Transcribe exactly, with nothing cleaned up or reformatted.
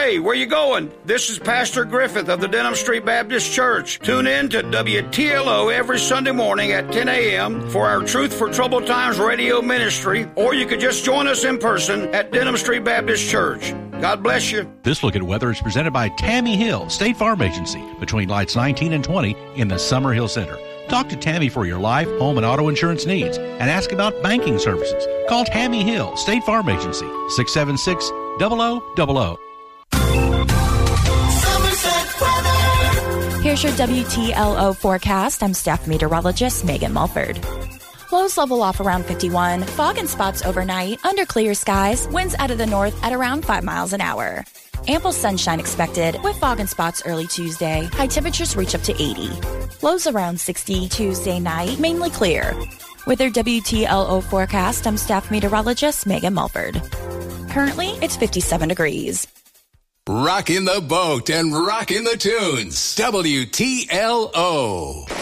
Hey, where you going? This is Pastor Griffith of the Denham Street Baptist Church. Tune in to W T L O every Sunday morning at ten a.m. for our Truth for Troubled Times radio ministry, or you could just join us in person at Denham Street Baptist Church. God bless you. This Look at Weather is presented by Tammy Hill, State Farm Agency, between lights nineteen and twenty in the Summerhill Center. Talk to Tammy for your life, home, and auto insurance needs, and ask about banking services. Call Tammy Hill, State Farm Agency, six seven six, zero zero zero zero. Here's your W T L O forecast. I'm staff meteorologist Megan Mulford. Lows level off around fifty-one. Fog and spots overnight. Under clear skies. Winds out of the north at around five miles an hour. Ample sunshine expected with fog and spots early Tuesday. High temperatures reach up to eighty. Lows around sixty Tuesday night. Mainly clear. With their W T L O forecast, I'm staff meteorologist Megan Mulford. Currently, it's fifty-seven degrees. Rockin' the boat and rockin' the tunes. W T L O.